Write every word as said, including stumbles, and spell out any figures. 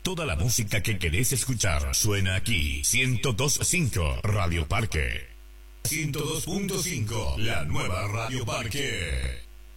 Toda la música que querés escuchar suena aquí. ciento dos punto cinco Radio Parque. ciento dos punto cinco, la nueva Radio Parque.